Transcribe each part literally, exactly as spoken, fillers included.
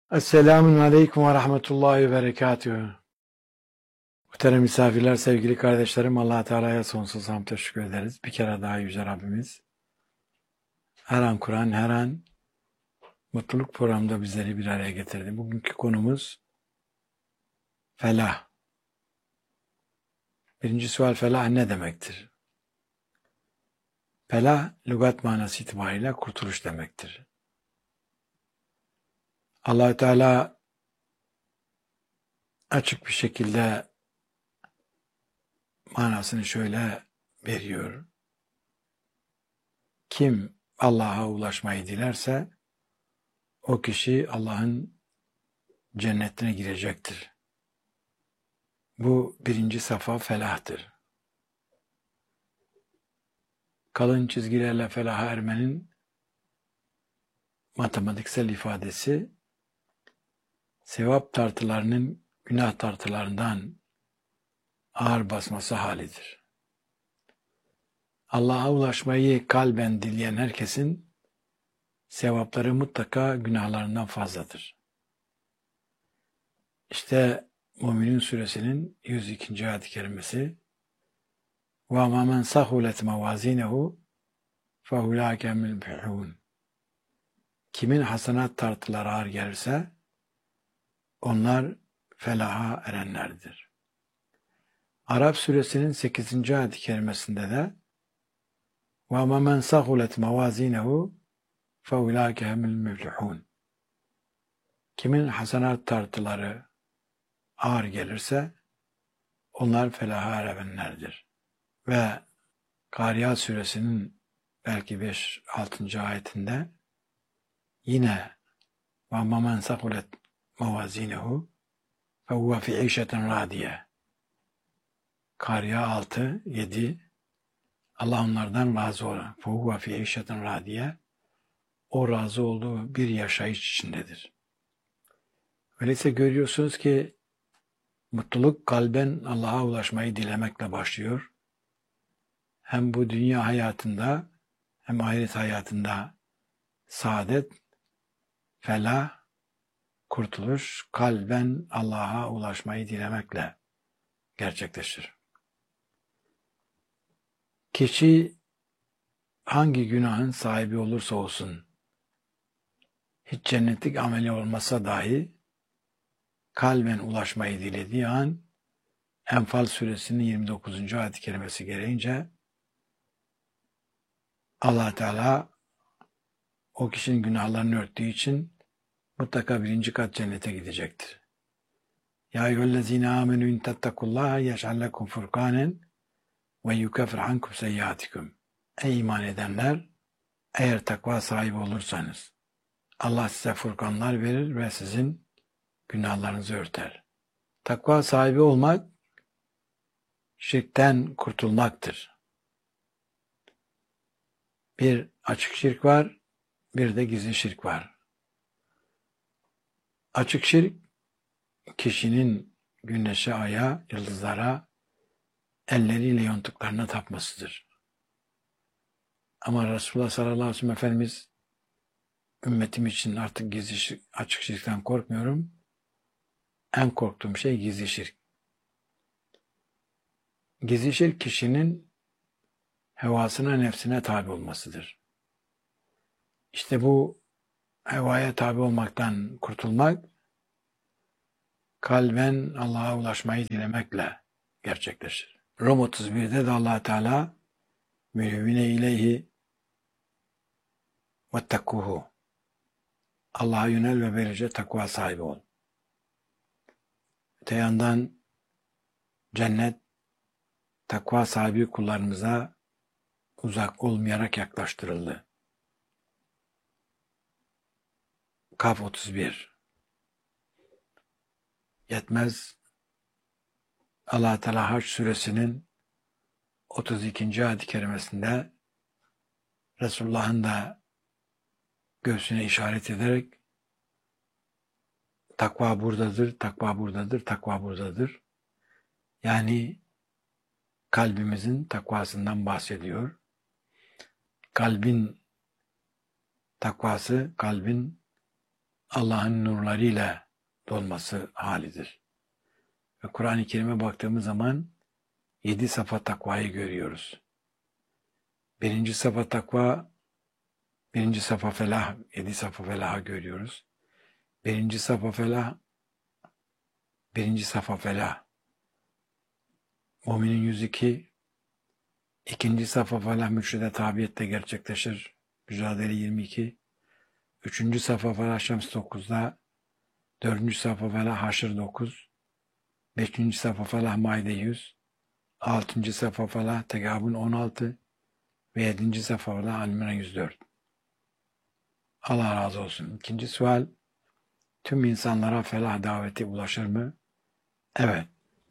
Esselamun Aleyküm ve Rahmetullahi ve Berekatühü. Muhterem misafirler, sevgili kardeşlerim, Allah Teala'ya sonsuz hamd teşekkür ederiz. Bir kere daha Yüce Rabbimiz her an Kur'an, her an mutluluk programında bizleri bir araya getirdi. Bugünkü konumuz felah. Birinci sual, felah ne demektir? Felah, lügat manası itibariyle kurtuluş demektir. Allah Teala açık bir şekilde manasını şöyle veriyor. Kim Allah'a ulaşmayı dilerse o kişi Allah'ın cennetine girecektir. Bu birinci safa felahtır. Kalın çizgilerle felaha ermenin matematiksel ifadesi, sevap tartılarının günah tartılarından ağır basması halidir. Allah'a ulaşmayı kalben dileyen herkesin sevapları mutlaka günahlarından fazladır. İşte Müminun Suresinin yüz ikinci ayet-i kerimesi وَمَا مَنْ سَهُلَتْ مَوَازِينَهُ فَهُلَاكَ مِنَ الْمُفْلِحُونَ. Kimin hasenat tartıları ağır gelirse onlar felaha erenlerdir. Araf Suresinin sekizinci ayet-i kerimesinde de وَمَا مَنْ سَهُلَتْ مَوَازِينَهُ فَاُولَٰئِكَ هُمُ الْمُفْلِحُونَ. Kimin hasenat tartıları ağır gelirse onlar felaha erenlerdir. Ve Kariya Suresinin belki beş altıncı ayetinde yine وَمَا مَنْ سَهُلَتْ مَوَازِينَهُ فَهُوَ فِي عِيشَةٍ رَاضِيَةٍ. Kariya altı yedi. Allah onlardan razı olan. فَهُوَ فِي عِيشَةٍ رَاضِيَةٍ. O razı olduğu bir yaşayış içindedir. Öyleyse görüyorsunuz ki mutluluk kalben Allah'a ulaşmayı dilemekle başlıyor. Hem bu dünya hayatında hem ahiret hayatında saadet, felah, kurtuluş kalben Allah'a ulaşmayı dilemekle gerçekleşir. Kişi hangi günahın sahibi olursa olsun, hiç cennetlik ameli olmasa dahi kalben ulaşmayı dilediği an Enfal Suresinin yirmi dokuzuncu ayet-i kerimesi gereğince Allah Teala o kişinin günahlarını örttüğü için mutlaka birinci kat cennete gidecektir. Ya eyyühellezine amenü in tettekullaha yeş'al lekum furkanen ve yukeffir ankum seyyiatikum. Ey iman edenler, eğer takva sahibi olursanız Allah size furkanlar verir ve sizin günahlarınızı örter. Takva sahibi olmak şirkten kurtulmaktır. Bir açık şirk var, bir de gizli şirk var. Açık şirk, kişinin güneşe, aya, yıldızlara, elleriyle yontuklarına tapmasıdır. Ama Resulullah sallallahu aleyhi ve sellem Efendimiz, ümmetim için artık gizli şirk, açık şirkten korkmuyorum. En korktuğum şey gizli şirk. Gizli şirk kişinin hevasına, nefsine tabi olmasıdır. İşte bu hevaya tabi olmaktan kurtulmak, kalben Allah'a ulaşmayı dilemekle gerçekleşir. Rum otuz birde de Allah Teala mühvine ileyhi vettekkuhu. Allah'a yönel ve böylece takva sahibi ol. Öte yandan cennet takva sahibi kullarımıza uzak olmayarak yaklaştırıldı. Kaf otuz bir. Yetmez, Allah Teala Hac Suresinin otuz ikinci ayet-i kerimesinde Resulullah'ın da göğsüne işaret ederek takva buradadır, takva buradadır, takva buradadır. Yani kalbimizin takvasından bahsediyor. Kalbin takvası, kalbin Allah'ın nurlarıyla dolması halidir. Ve Kur'an-ı Kerim'e baktığımız zaman yedi safa takvayı görüyoruz. Birinci safa takva, birinci safa felah, yedi safa felahı görüyoruz. Birinci safa felah, birinci safa felah. Müminin yüz iki, ikinci safa felah mürşide tabiyette gerçekleşir. Mücadele yirmi iki. Üçüncü safa felah Şems dokuzda. Dördüncü safa felah Haşr dokuz. Beşinci safa felah Maide yüz. Altıncı safa felah Tegabun on altı. Ve yedinci safa felah Al-İmran yüz dört. Allah razı olsun. İkinci sual, tüm insanlara felah daveti ulaşır mı? Evet.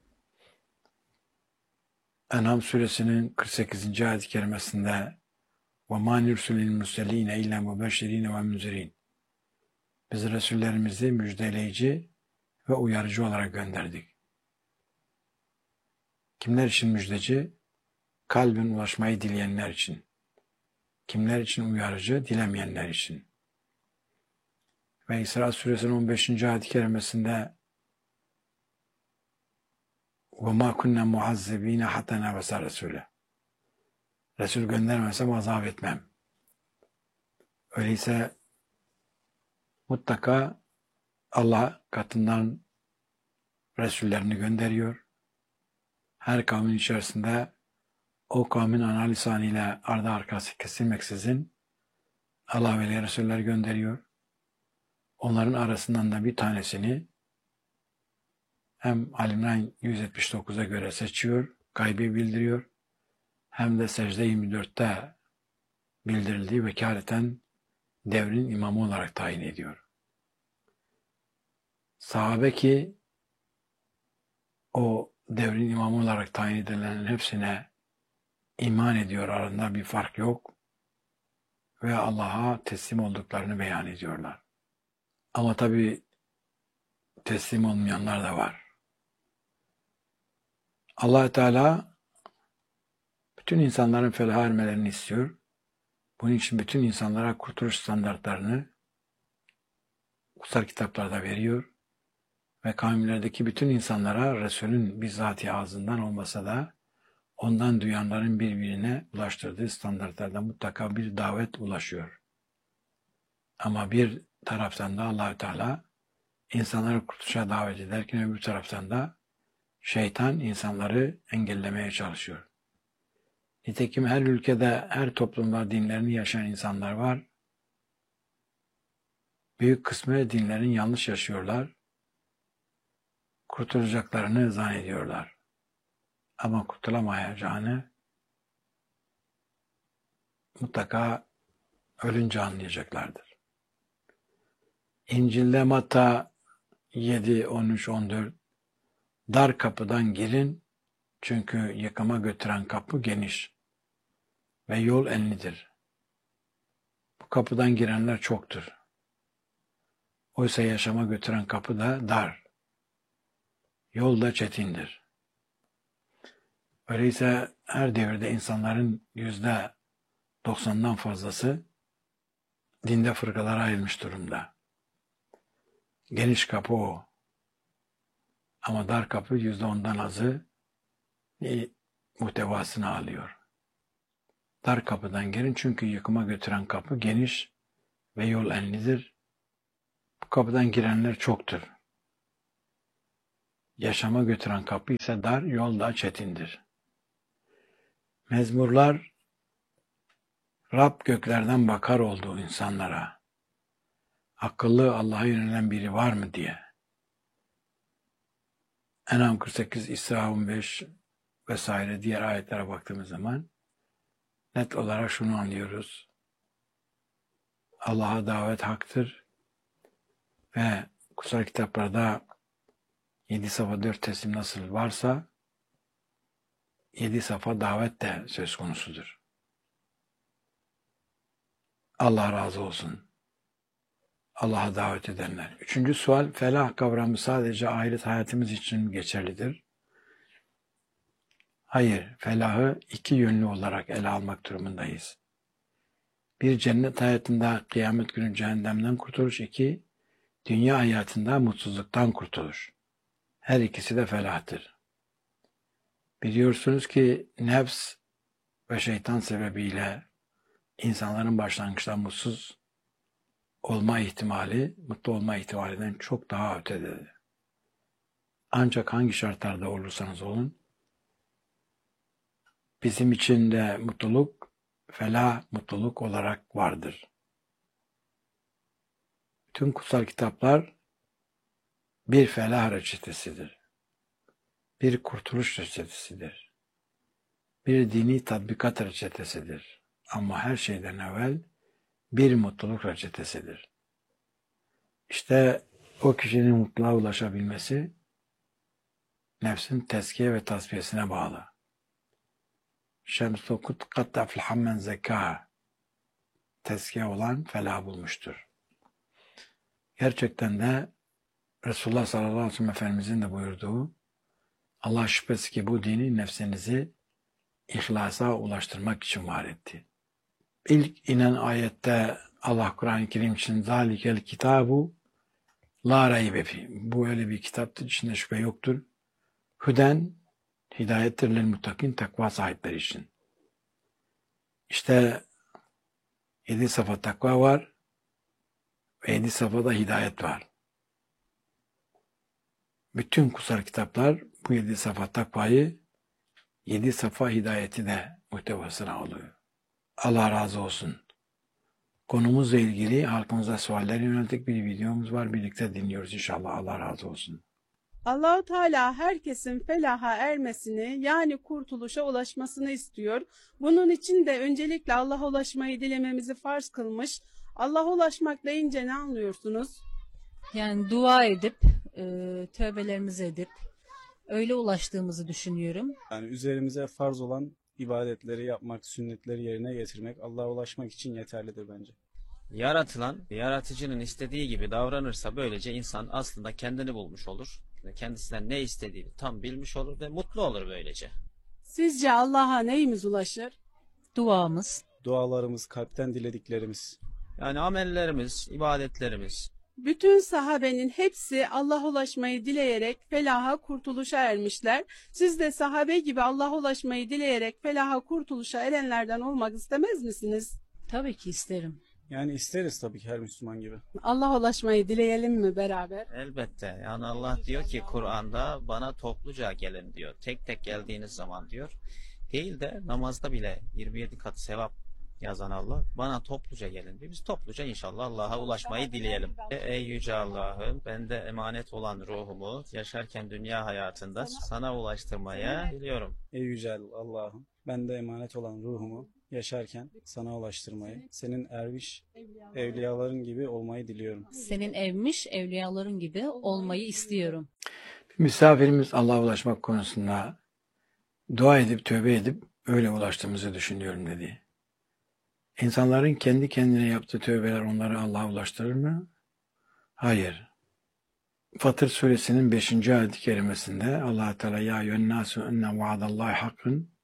En'am suresinin kırk sekizinci ayet-i kerimesinde وَمَا نُرْسُلِ الْمُرْسَلِينَ اِلَّا مُبَشِّر۪ينَ وَمُنْزِر۪ينَ Biz Resullerimizi müjdeleyici ve uyarıcı olarak gönderdik. Kimler için müjdeci? Kalbin ulaşmayı dileyenler için. Kimler için uyarıcı? Dilemeyenler için. Ve İsra suresinin on beşinci ayet-i kerimesinde وَمَا كُنَّا مُعَذِّب۪ينَ حَتَّى نَبَسَ رَسُولَ Resul göndermesem azap etmem. Öyleyse mutlaka Allah katından Resullerini gönderiyor. Her kavmin içerisinde o kavmin ana lisanıyla ardı arkası kesilmeksizin Allah ve Resuller gönderiyor. Onların arasından da bir tanesini hem Al-İmran yüz yetmiş dokuza göre seçiyor, gaybi bildiriyor, hem de Secde yirmi dörtte bildirildiği vekaleten devrin imamı olarak tayin ediyor. Sahabe ki o devrin imamı olarak tayin edilenlerin hepsine iman ediyor, arasında bir fark yok ve Allah'a teslim olduklarını beyan ediyorlar. Ama tabii teslim olmayanlar da var. Allah Teala bütün insanların felaha ermelerini istiyor. Bunun için bütün insanlara kurtuluş standartlarını kutsal kitaplarda veriyor ve kavimlerdeki bütün insanlara Resulün bizzati ağzından olmasa da ondan duyanların birbirine ulaştırdığı standartlarda mutlaka bir davet ulaşıyor. Ama bir taraftan da Allah Teala insanları kurtuluşa davet ederken öbür taraftan da şeytan insanları engellemeye çalışıyor. Nitekim her ülkede, her toplumda dinlerini yaşayan insanlar var. Büyük kısmı dinlerini yanlış yaşıyorlar. Kurtulacaklarını zannediyorlar. Ama kurtulamayacağını mutlaka ölünce anlayacaklardır. İncil'de Matta yedi, on üç, on dört dar kapıdan girin çünkü yıkıma götüren kapı geniş ve yol enlidir. Bu kapıdan girenler çoktur. Oysa yaşama götüren kapı da dar. Yol da çetindir. Öyleyse her devirde insanların yüzde doksandan fazlası dinde fırkalara ayrılmış durumda. Geniş kapı o. Ama dar kapı yüzde ondan azı muhtevasını alıyor. Dar kapıdan girin çünkü yıkıma götüren kapı geniş ve yol enlidir. Bu kapıdan girenler çoktur. Yaşama götüren kapı ise dar, yol da çetindir. Mezmurlar Rab göklerden bakar oldu insanlara. Akıllı Allah'a yönelen biri var mı diye. En'am kırk sekiz, İsra on beş vesaire diğer ayetlere baktığımız zaman net olarak şunu anlıyoruz. Allah'a davet haktır ve kutsal kitaplarda yedi safa dört teslim nasıl varsa yedi safa davet de söz konusudur. Allah razı olsun. Allah'a davet edenler. Üçüncü sual, felah kavramı sadece ahiret hayatımız için geçerlidir. Hayır, felahı iki yönlü olarak ele almak durumundayız. Bir, cennet hayatında kıyamet günü cehennemden kurtuluş. İki, dünya hayatında mutsuzluktan kurtulur. Her ikisi de felahtır. Biliyorsunuz ki nefs ve şeytan sebebiyle insanların başlangıçta mutsuz olma ihtimali, mutlu olma ihtimalinden çok daha ötededir. Ancak hangi şartlarda olursanız olun, bizim için de mutluluk, felah mutluluk olarak vardır. Tüm kutsal kitaplar bir felah reçetesidir. Bir kurtuluş reçetesidir. Bir dini tatbikat reçetesidir. Ama her şeyden evvel bir mutluluk reçetesidir. İşte o kişinin mutluluğa ulaşabilmesi nefsin tezkiye ve tasfiyesine bağlı. Şems-i kut kat aflaha men zekâha. Tezkiye olan felah bulmuştur. Gerçekten de Resulullah sallallahu aleyhi ve sellem Efendimizin de buyurduğu, Allah şüphesiz ki bu dini nefsinizi ihlasa ulaştırmak için var etti. İlk inen ayette Allah Kur'an-ı Kerim için zalikel kitabu la raybe fi. Bu öyle bir kitaptır, içinde şüphe yoktur. Hüden hidayettir lil muttakin, takva sahipleri için. İşte yedi safa takva var ve yedi safhada hidayet var. Bütün kutsal kitaplar bu yedi safa takvayı, yedi safa hidayeti de muhtevasına alıyor. Allah razı olsun. Konumuzla ilgili halkımıza sualler yönelik bir videomuz var. Birlikte dinliyoruz inşallah. Allah razı olsun. Allah-u Teala herkesin felaha ermesini, yani kurtuluşa ulaşmasını istiyor. Bunun için de öncelikle Allah'a ulaşmayı dilememizi farz kılmış. Allah'a ulaşmak deyince ne anlıyorsunuz? Yani dua edip, e, tövbelerimizi edip öyle ulaştığımızı düşünüyorum. Yani üzerimize farz olan ibadetleri yapmak, sünnetleri yerine getirmek Allah'a ulaşmak için yeterlidir bence. Yaratılan, yaratıcının istediği gibi davranırsa böylece insan aslında kendini bulmuş olur. Kendisinden ne istediğini tam bilmiş olur ve mutlu olur böylece. Sizce Allah'a neyimiz ulaşır? Duamız. Dualarımız, kalpten dilediklerimiz. Yani amellerimiz, ibadetlerimiz. Bütün sahabenin hepsi Allah'a ulaşmayı dileyerek felaha, kurtuluşa ermişler. Siz de sahabe gibi Allah'a ulaşmayı dileyerek felaha, kurtuluşa erenlerden olmak istemez misiniz? Tabii ki isterim. Yani isteriz tabii ki her Müslüman gibi. Allah'a ulaşmayı dileyelim mi beraber? Elbette. Yani Allah diyor ki Kur'an'da bana topluca gelin diyor. Tek tek geldiğiniz zaman diyor. Değil de namazda bile yirmi yedi kat sevap yazan Allah bana topluca gelin diyor. Biz topluca inşallah Allah'a ulaşmayı dileyelim. Ey Yüce Allah'ım, bende emanet olan ruhumu yaşarken dünya hayatında sana ulaştırmaya diliyorum. Ey Yüce Allah'ım, bende emanet olan ruhumu yaşarken sana ulaştırmayı, senin erviş evliyaların gibi olmayı diliyorum. Senin evmiş evliyaların gibi olmayı istiyorum. Misafirimiz Allah'a ulaşmak konusunda dua edip tövbe edip öyle ulaştığımızı düşünüyorum dedi. İnsanların kendi kendine yaptığı tövbeler onları Allah'a ulaştırır mı? Hayır. Fatır suresinin beşinci ayet-i kerimesinde Allah Teala ya yennâsü enne vaadallahi hakkın.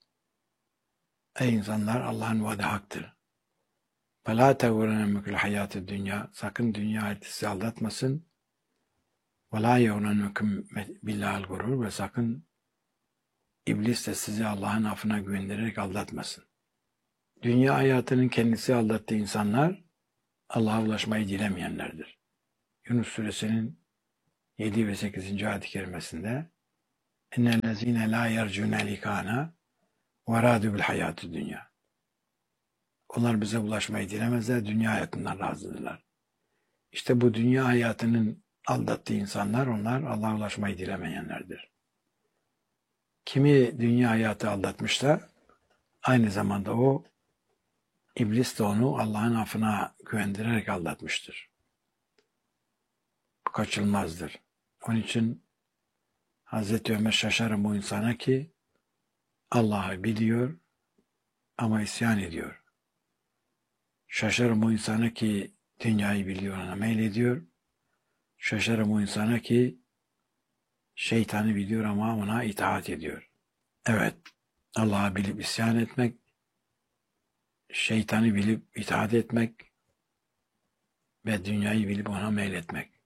Ey insanlar, Allah'ın vaadi haktır. فَلَا تَغُرَنَّكُمُ الْحَيَاةُ الدُّنْيَا. Sakın dünya hayatı sizi aldatmasın. وَلَا يَغْرَنَّكُمْ بِاللّٰهِ الْغُرُورُ. Ve sakın iblis de sizi Allah'ın affına güvendirerek aldatmasın. Dünya hayatının kendisi aldattığı insanlar Allah'a ulaşmayı dilemeyenlerdir. Yunus suresinin yedi ve sekizinci ayet-i kerimesinde اِنَّ الَّذ۪ينَ لَا يَرْجُونَ لِقَانَا وَرَادُوا بِالْحَيَاةِ الدُّنْيَا. Onlar bize ulaşmayı dilemezler, dünya hayatından razıdırlar. İşte bu dünya hayatının aldattığı insanlar, onlar Allah'a ulaşmayı dilemeyenlerdir. Kimi dünya hayatı aldatmışsa, aynı zamanda o, iblis de onu Allah'ın affına güvendirerek aldatmıştır. Bu kaçılmazdır. Onun için Hazreti Ömer şaşarım o insana ki, Allah'ı biliyor ama isyan ediyor. Şaşarım o insana ki dünyayı biliyor, ona meylediyor. Şaşarım o insana ki şeytanı biliyor ama ona itaat ediyor. Evet, Allah'ı bilip isyan etmek, şeytanı bilip itaat etmek ve dünyayı bilip ona meyletmek.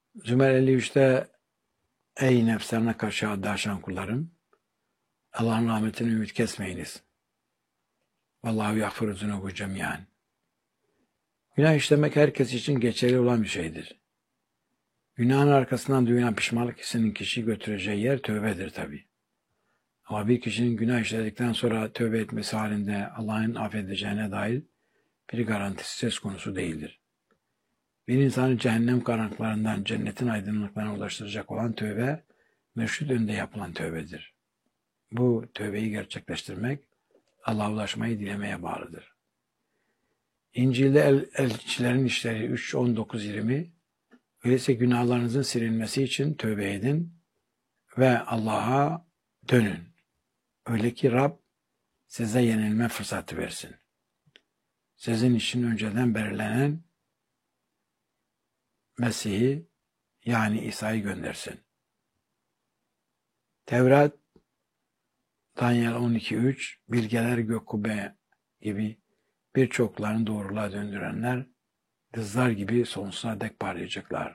Zümer elli üçte ey nefslerine karşı addaşan kullarım, Allah'ın rahmetini ümit kesmeyiniz. Vallahu yagfiru zunubu cemiyan. Günah işlemek herkes için geçerli olan bir şeydir. Günahın arkasından duyulan pişmanlık hissinin kişiyi götüreceği yer tövbedir tabi. Ama bir kişinin günah işledikten sonra tövbe etmesi halinde Allah'ın affedeceğine dair bir garantisi söz konusu değildir. Bir insanı cehennem karanlıklarından cennetin aydınlıklarına ulaştıracak olan tövbe, mürşid önünde yapılan tövbedir. Bu tövbeyi gerçekleştirmek, Allah'a ulaşmayı dilemeye bağlıdır. İncil'de el, elçilerin işleri üç on dokuz yirmi, öyleyse günahlarınızın silinmesi için tövbe edin ve Allah'a dönün. Öyle ki Rab size yenilme fırsatı versin. Sizin için önceden belirlenen Mesih'i yani İsa'yı göndersin. Tevrat, Daniel on iki üç, bilgeler gök kubbe gibi birçoklarını doğruluğa döndürenler kızlar gibi sonsuza dek parlayacaklar.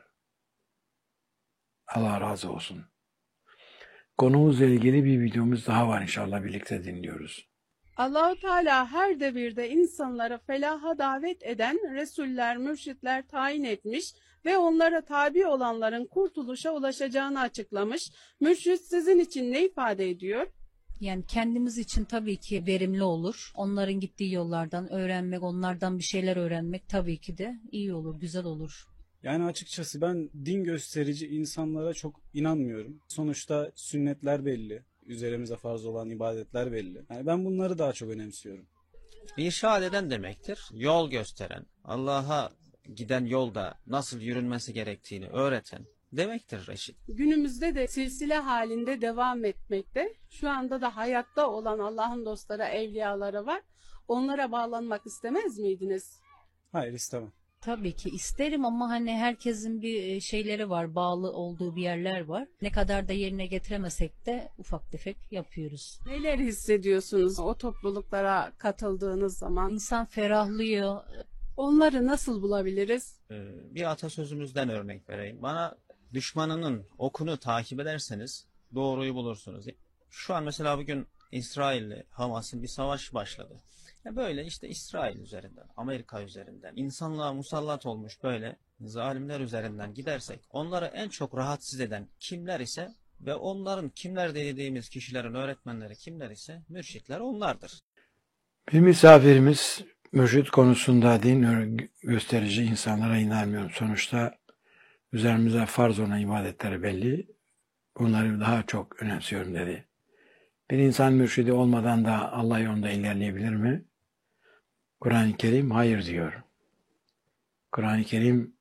Allah razı olsun. Konumuzla ilgili bir videomuz daha var, inşallah birlikte dinliyoruz. Allahu Teala her devirde insanları felaha davet eden resuller, mürşitler tayin etmiş ve onlara tabi olanların kurtuluşa ulaşacağını açıklamış. Mürşit sizin için ne ifade ediyor? Yani kendimiz için tabii ki verimli olur. Onların gittiği yollardan öğrenmek, onlardan bir şeyler öğrenmek tabii ki de iyi olur, güzel olur. Yani açıkçası ben din gösterici insanlara çok inanmıyorum. Sonuçta sünnetler belli. Üzerimize farz olan ibadetler belli. Yani ben bunları daha çok önemsiyorum. İrşad eden demektir. Yol gösteren, Allah'a giden yolda nasıl yürünmesi gerektiğini öğreten demektir reşit. Günümüzde de silsile halinde devam etmekte. Şu anda da hayatta olan Allah'ın dostları, evliyaları var. Onlara bağlanmak istemez miydiniz? Hayır, istemem. Tabii ki isterim ama hani herkesin bir şeyleri var, bağlı olduğu bir yerler var. Ne kadar da yerine getiremesek de ufak tefek yapıyoruz. Neler hissediyorsunuz o topluluklara katıldığınız zaman? İnsan ferahlıyor. Onları nasıl bulabiliriz? Ee, bir atasözümüzden örnek vereyim. Bana düşmanının okunu takip ederseniz doğruyu bulursunuz. Şu an mesela bugün İsrail ile Hamas'ın bir savaş başladı. Ya böyle işte İsrail üzerinden, Amerika üzerinden, insanlığa musallat olmuş böyle zalimler üzerinden gidersek, onları en çok rahatsız eden kimler ise ve onların kimler dediğimiz kişilerin öğretmenleri kimler ise mürşitler onlardır. Bir misafirimiz mürşit konusunda din gösterici insanlara inanmıyorum. Sonuçta üzerimize farz olan ibadetleri belli. Bunları daha çok önemsiyorum dedi. Bir insan mürşidi olmadan da Allah yolunda ilerleyebilir mi? Kur'an-ı Kerim hayır diyor. Kur'an-ı Kerim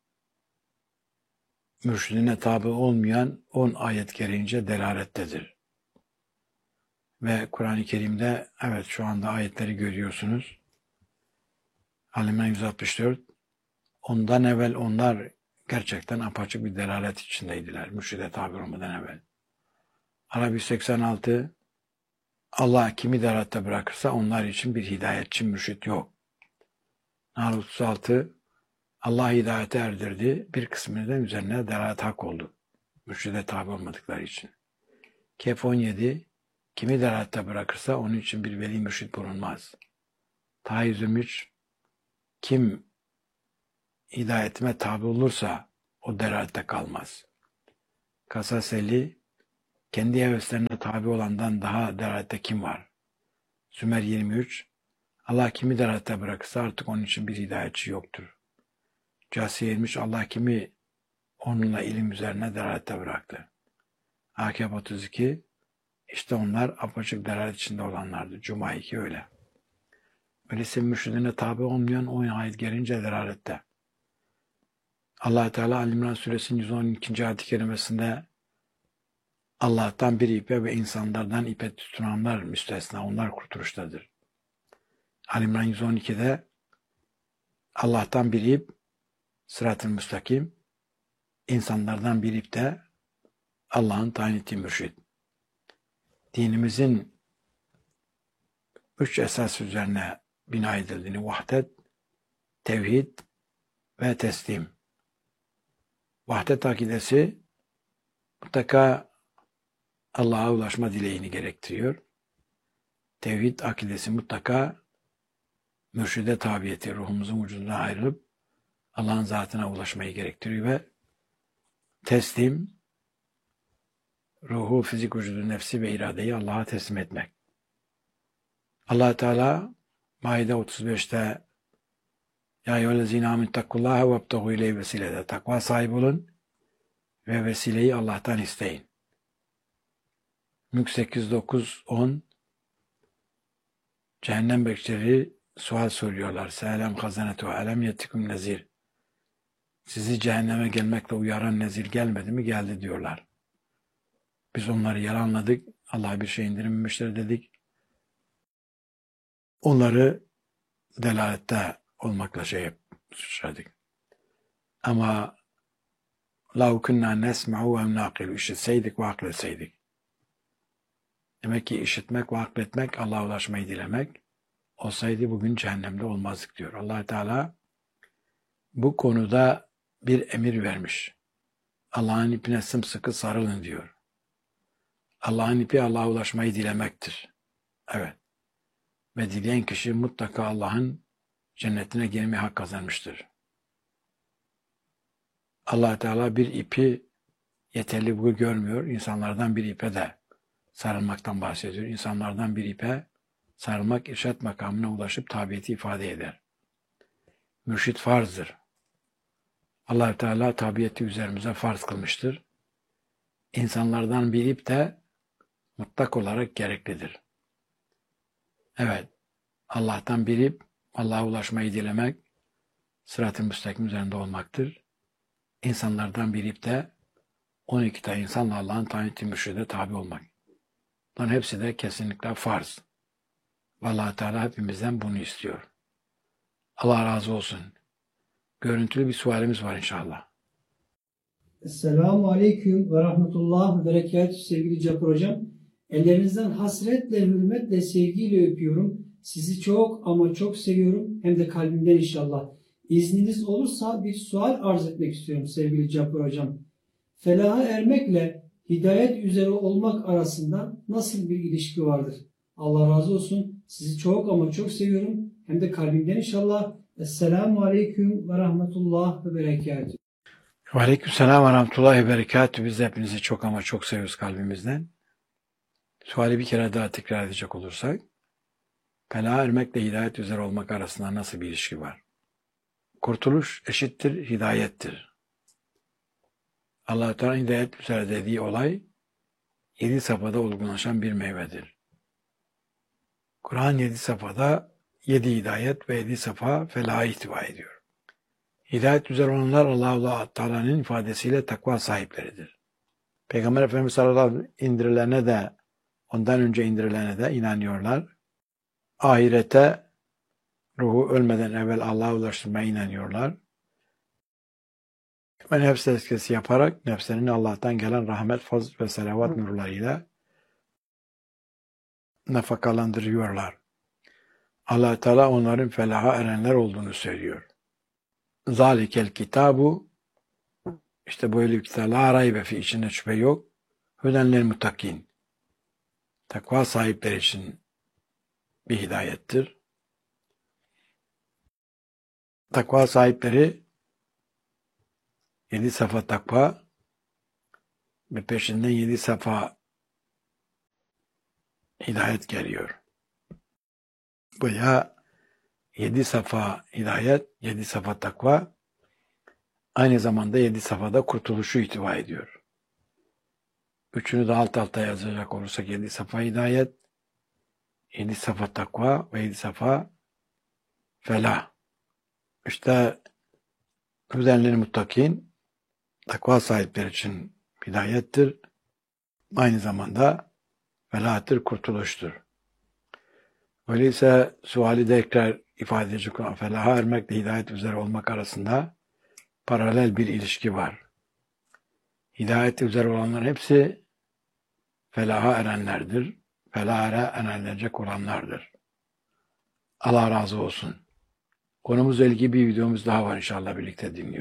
mürşidine tabi olmayan on ayet gereğince delalettedir. Ve Kur'an-ı Kerim'de evet şu anda ayetleri görüyorsunuz. Ali yüz altmış dört. Ondan evvel onlar gerçekten apaçık bir delalet içindeydiler. Mürşide tabi olmadan evvel. Arap yüz seksen altı. Allah kimi delalatte bırakırsa onlar için bir hidayetçi mürşit yok. Nahl otuz altı. Allah hidayete erdirdi. Bir kısmını da üzerine delalet hak oldu. Mürşide tabi olmadıkları için. Kehf on yedi. Kimi delalatte bırakırsa onun için bir veli mürşit bulunmaz. Taha yüz yirmi üç. Kim hidayetime tabi olursa o delalette kalmaz. Kasas elli. Kendi heveslerine tabi olandan daha delalette kim var? Sümer yirmi üç. Allah kimi delalette bırakırsa artık onun için bir hidayetçi yoktur. Câsiye yirmi üç. Allah kimi onunla ilim üzerine delalette bıraktı. Akab otuz iki. İşte onlar apaçık delalet içinde olanlardı. Cuma iki öyle. Öyleyse mürşidine tabi olmayan on ayet gelince delalette. Allah Teala Ali-İmran suresinin yüz on ikinci ayet-i kerimesinde Allah'tan bir ipe ve insanlardan ipe tutunanlar müstesna, onlar kurtuluştadır. Ali-İmran yüz on ikide Allah'tan bir ip, sırat-ı müstakim, insanlardan bir ip de Allah'ın tayin ettiği mürşid. Dinimizin üç esas üzerine bina edildiğini, vahdet, tevhid ve teslim. Vahdet akidesi mutlaka Allah'a ulaşma dileğini gerektiriyor. Tevhid akidesi mutlaka mürşide tabiyeti, ruhumuzun vücudundan ayrılıp Allah'ın zatına ulaşmayı gerektiriyor ve teslim, ruhu, fizik vücudu, nefsi ve iradeyi Allah'a teslim etmek. Allah Teala Maide otuz beşte Ya eyyühellezine amenüttakullaha vebtegu ileyhi vesilede, takva sahibi olun ve vesileyi Allah'tan isteyin. Mülk sekiz, dokuz, on Cehennem bekçileri sual soruyorlar. Selam hazanetu alem yetikum nezir. Sizi cehenneme gelmekle uyaran nezir gelmedi mi? Geldi diyorlar. Biz onları yalanladık. Allah bir şey indirmemiştir dedik. Onları delalette olmakla şey suçladık. Ama لَوْ كُنَّا نَسْمَعُ وَاَمْ نَاقِلُ işitseydik ve akletseydik. Demek ki işitmek ve akletmek, Allah'a ulaşmayı dilemek olsaydı bugün cehennemde olmazdık diyor. Allah Teala bu konuda bir emir vermiş. Allah'ın ipine sımsıkı sarılın diyor. Allah'ın ipi Allah'a ulaşmayı dilemektir. Evet. Ve dileyen kişi mutlaka Allah'ın cennetine girmeye hak kazanmıştır. Allah Teala bir ipi yeterli bu görmüyor. İnsanlardan bir ipe de sarılmaktan bahsediyor. İnsanlardan bir ipe sarılmak irşat makamına ulaşıp tabiyeti ifade eder. Mürşit farzdır. Allah Teala tabiyeti üzerimize farz kılmıştır. İnsanlardan bir ip de mutlak olarak gereklidir. Evet, Allah'tan bir ip, Allah'a ulaşmayı dilemek, sırat-ı müstakim üzerinde olmaktır. İnsanlardan bir ip de on iki tane insanla Allah'ın tayin ettiği mürşide tabi olmak. Bunların hepsi de kesinlikle farz. Allah Teala hepimizden bunu istiyor. Allah razı olsun. Görüntülü bir sualimiz var inşallah. Esselamu Aleyküm ve Rahmetullah ve Berekatühü sevgili Cafer Hocam. Ellerinizden hasretle, hürmetle, sevgiyle öpüyorum. Sizi çok ama çok seviyorum. Hem de kalbimden inşallah. İzniniz olursa bir sual arz etmek istiyorum sevgili Cafer Hocam. Felaha ermekle hidayet üzere olmak arasında nasıl bir ilişki vardır? Allah razı olsun. Sizi çok ama çok seviyorum. Hem de kalbimden inşallah. Esselamu Aleyküm ve Rahmetullah ve Berekatühü. Ve aleykümselam ve rahmetullahi ve berekatühü. Biz de hepinizi çok ama çok seviyoruz kalbimizden. Suali bir kere daha tekrar edecek olursak, felaha ermekle hidayet üzere olmak arasında nasıl bir ilişki var? Kurtuluş eşittir, hidayettir. Allah-u Teala hidayet üzere dediği olay, yedi safhada olgunlaşan bir meyvedir. Kur'an yedi safhada yedi hidayet ve yedi safa felaha ihtiva ediyor. Hidayet üzere olanlar Allah-u Teala'nın ifadesiyle takva sahipleridir. Peygamber Efendimiz sallallahu aleyhi ve sellem indirilene de ondan önce indirilene de inanıyorlar. Ahirete ruhu ölmeden evvel Allah'a ulaştırmaya inanıyorlar. Ve nefs tezkiyesi yaparak nefslerini Allah'tan gelen rahmet, fazl ve selavat nurlarıyla nafakalandırıyorlar. Allah Teala onların felaha erenler olduğunu söylüyor. Zalikel kitabu, işte böyle bir kitap, la raybe fi, içinde şüphe yok. Hüdenler muttakin, takva sahipleri için bir hidayettir. Takva sahipleri yedi safa takva ve peşinden yedi safa hidayet geliyor. Buraya yedi safa hidayet, yedi safa takva aynı zamanda yedi safhada kurtuluşu ihtiva ediyor. Üçünü de alt alta yazacak olursak yedi safa hidayet, yedi safa takva ve yedi safa felah. İşte hüdenli muttakin, takva sahipleri için hidayettir. Aynı zamanda felahtır, kurtuluştur. Öyleyse suali de tekrar ifade edecek olan felaha ermekle hidayet üzere olmak arasında paralel bir ilişki var. Hidayet üzere olanların hepsi felaha erenlerdir. Felaha erenlecek olanlardır. Allah razı olsun. Konumuzla ilgili bir videomuz daha var, inşallah birlikte dinliyoruz.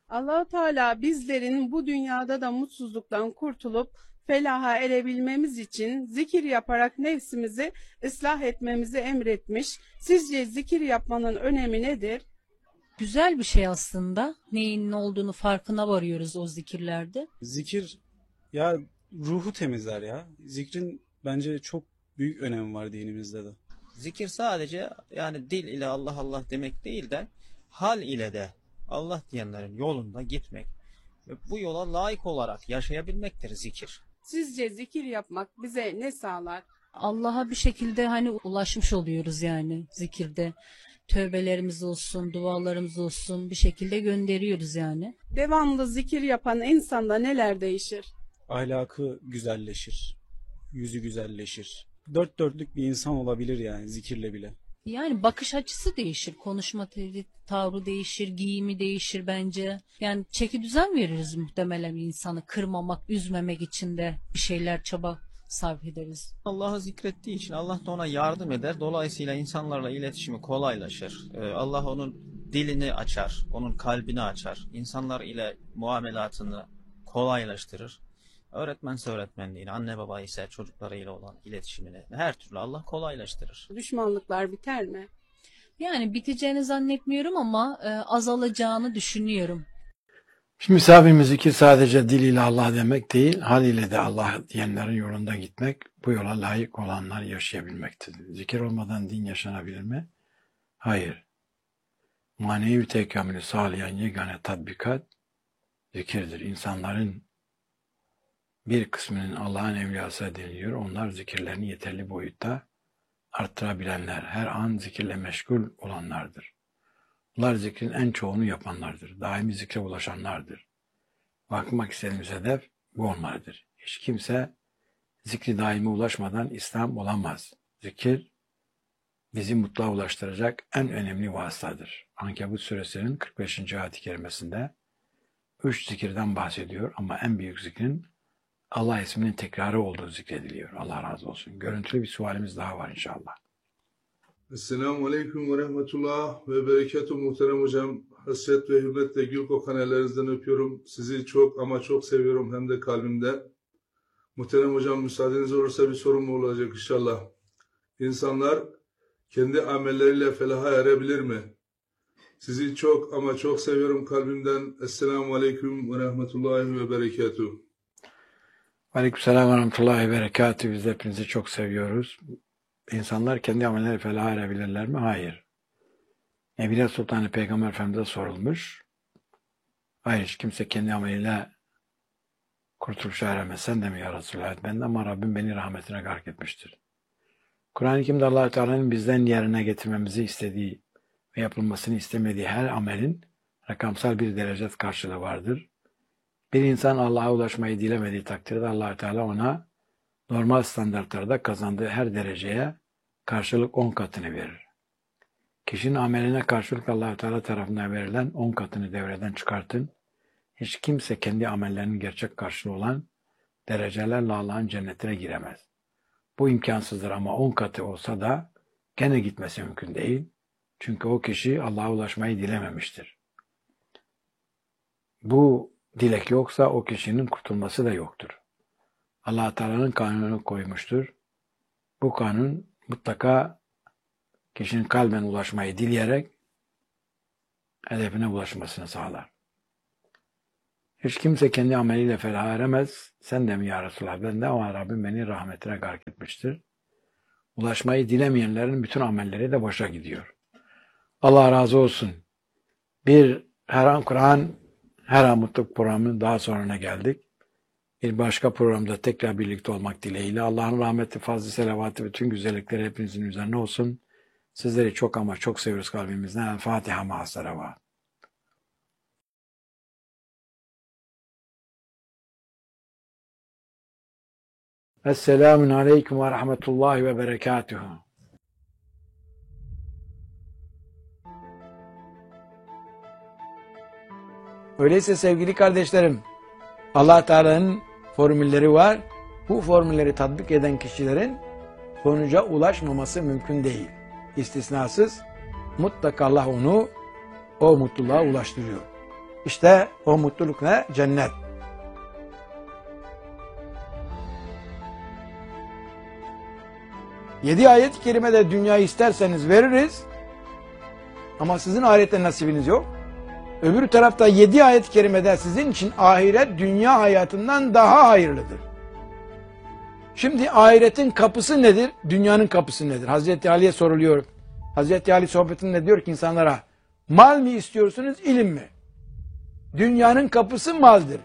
Allah-u Teala bizlerin bu dünyada da mutsuzluktan kurtulup felaha erebilmemiz için zikir yaparak nefsimizi ıslah etmemizi emretmiş. Sizce zikir yapmanın önemi nedir? Güzel bir şey aslında. Neyin ne olduğunu farkına varıyoruz o zikirlerde. Zikir ya ruhu temizler ya. Zikrin bence çok büyük önemi var dinimizde de. Zikir sadece yani dil ile Allah Allah demek değil de hal ile de Allah diyenlerin yolunda gitmek ve bu yola layık olarak yaşayabilmektir zikir. Sizce zikir yapmak bize ne sağlar? Allah'a bir şekilde hani ulaşmış oluyoruz yani zikirde. Tövbelerimiz olsun, dualarımız olsun bir şekilde gönderiyoruz yani. Devamlı zikir yapan insanda neler değişir? Ahlakı güzelleşir. Yüzü güzelleşir. Dört dörtlük bir insan olabilir yani zikirle bile. Yani bakış açısı değişir, konuşma te- tavrı değişir, giyimi değişir bence. Yani çeki düzen veririz muhtemelen insanı kırmamak, üzmemek için de bir şeyler çaba sarf ederiz. Allah'ı zikrettiği için Allah da ona yardım eder. Dolayısıyla insanlarla iletişimi kolaylaşır. Ee, Allah onun dilini açar, onun kalbini açar. İnsanlar ile muamelatını kolaylaştırır. Öğretmense öğretmenliğini, anne baba ise çocuklarıyla olan iletişimini her türlü Allah kolaylaştırır. Düşmanlıklar biter mi? Yani biteceğini zannetmiyorum ama e, azalacağını düşünüyorum. Şimdi misafirimiz zikir sadece diliyle Allah demek değil, hal ile de Allah diyenlerin yolunda gitmek, bu yola layık olanlar yaşayabilmektir. Zikir olmadan din yaşanabilir mi? Hayır. Manevi tekamülü sağlayan yegane tatbikat zikirdir. İnsanların bir kısmının Allah'ın evliyası deniliyor. Onlar zikirlerini yeterli boyutta arttırabilenler, her an zikirle meşgul olanlardır. Bunlar zikrin en çoğunu yapanlardır. Daimi zikre ulaşanlardır. Bakmak istediğimiz hedef bu olmalıdır. Hiç kimse zikri daimi ulaşmadan İslam olamaz. Zikir bizi mutluluğa ulaştıracak en önemli vasıtadır. Ankebut suresinin kırk beşinci ayet-i kerimesinde üç zikirden bahsediyor ama en büyük zikrin Allah isminin tekrarı olduğu zikrediliyor. Allah razı olsun. Görüntülü bir sualimiz daha var inşallah. Esselamu Aleyküm ve Rahmetullah ve Berekatuhu muhterem hocam. Hasret ve hürmetle gül kokan ellerinizden öpüyorum. Sizi çok ama çok seviyorum hem de kalbimde. Muhterem hocam müsaadeniz olursa bir sorum olacak inşallah. İnsanlar kendi amelleriyle felaha erebilir mi? Sizi çok ama çok seviyorum kalbimden. Esselamu Aleyküm ve Rahmetullahi ve Berekatuhu. Aleykümselam ve Rahmetullahi ve Berekatuhu. Biz de hepinizi çok seviyoruz. İnsanlar kendi amelleri felaha erebilirler mi? Hayır. Nebile Sultanı Peygamber Efendimiz'e sorulmuş. Hayır, hiç kimse kendi ameliyle kurtuluşa eremez. Sen de mi ya Resulallah? Ben de, ama Rabbim beni rahmetine gark etmiştir. Kur'an-ı Kerim'de Allah-u Teala'nın bizden yerine getirmemizi istediği ve yapılmasını istemediği her amelin rakamsal bir derece karşılığı vardır. Bir insan Allah'a ulaşmayı dilemediği takdirde Allah-u Teala ona normal standartlarda kazandığı her dereceye karşılık on katını verir. Kişinin ameline karşılık Allah-u Teala tarafından verilen on katını devreden çıkartın. Hiç kimse kendi amellerinin gerçek karşılığı olan derecelerle Allah'ın cennetine giremez. Bu imkansızdır ama on katı olsa da gene gitmesi mümkün değil. Çünkü o kişi Allah'a ulaşmayı dilememiştir. Bu dilek yoksa o kişinin kurtulması da yoktur. Allah Teala'nın kanunu koymuştur. Bu kanun mutlaka kişinin kalben ulaşmayı dileyerek hedefine ulaşmasını sağlar. Hiç kimse kendi ameliyle felaha eremez. Sen de mi ya Resulallah? Ben de, ama Rabbim beni rahmetine gark etmiştir. Ulaşmayı dilemeyenlerin bütün amelleri de boşa gidiyor. Allah razı olsun. Bir her an Kur'an, her an mutluluk programının daha sonuna geldik. Bir başka programda tekrar birlikte olmak dileğiyle Allah'ın rahmeti, fazla selavatı, bütün güzellikleri hepinizin üzerine olsun. Sizleri çok ama çok seviyoruz kalbimizden. El Fatiha ma'a salavat. Esselamun aleyküm ve rahmetullahi ve berekatuhu. Öyleyse sevgili kardeşlerim, Allah Teala'nın formülleri var. Bu formülleri tatbik eden kişilerin sonuca ulaşmaması mümkün değil. İstisnasız mutlaka Allah onu o mutluluğa ulaştırıyor. İşte o mutluluk ne? Cennet. Yedi ayet-i kerimede dünyayı isterseniz veririz. Ama sizin ahirette nasibiniz yok. Öbür tarafta yedi ayet-i kerimede sizin için ahiret dünya hayatından daha hayırlıdır. Şimdi ahiretin kapısı nedir? Dünyanın kapısı nedir? Hazreti Ali'ye soruluyor. Hazreti Ali sohbetinde diyor ki insanlara, mal mı istiyorsunuz, ilim mi? Dünyanın kapısı maldır.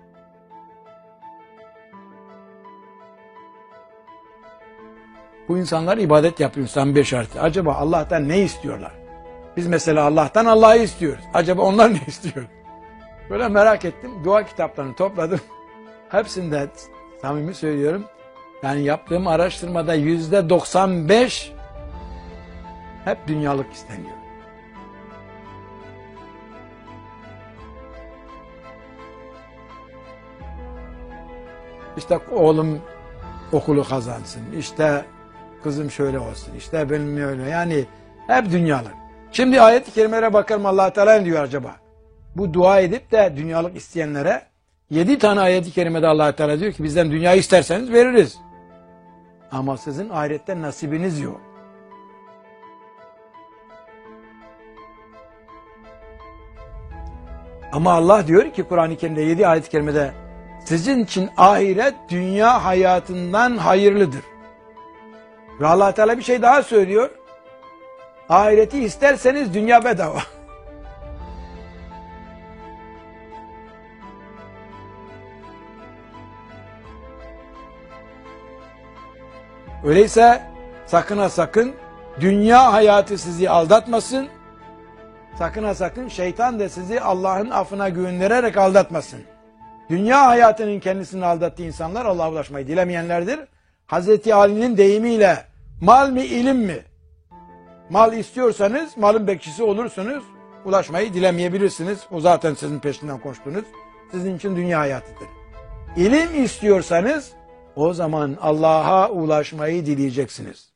Bu insanlar ibadet yapıyor, İslam bir şartı. Acaba Allah'tan ne istiyorlar? Biz mesela Allah'tan Allah'ı istiyoruz. Acaba onlar ne istiyor? Böyle merak ettim. Dua kitaplarını topladım. Hepsinde samimi söylüyorum. Yani yaptığım araştırmada yüzde doksan beş hep dünyalık isteniyor. İşte oğlum okulu kazansın. İşte kızım şöyle olsun. İşte benim öyle. Yani hep dünyalık. Şimdi ayet-i kerimelere bakalım, Allah Teala ne diyor acaba? Bu dua edip de dünyalık isteyenlere yedi tane ayet-i kerimede Allah Teala diyor ki bizden dünyayı isterseniz veririz. Ama sizin ahirette nasibiniz yok. Ama Allah diyor ki Kur'an-ı Kerim'de yedi ayet-i kerimede sizin için ahiret dünya hayatından hayırlıdır. Ve Allah Teala bir şey daha söylüyor. Ahireti isterseniz dünya bedava. Öyleyse sakın ha sakın dünya hayatı sizi aldatmasın. Sakın ha sakın şeytan da sizi Allah'ın affına güvendirerek aldatmasın. Dünya hayatının kendisini aldattığı insanlar Allah'a ulaşmayı dilemeyenlerdir. Hazreti Ali'nin deyimiyle mal mi ilim mi? Mal istiyorsanız malın bekçisi olursunuz. Ulaşmayı dilemeyebilirsiniz. O zaten sizin peşinden koştunuz. Sizin için dünya hayatıdır. İlim istiyorsanız o zaman Allah'a ulaşmayı dileyeceksiniz.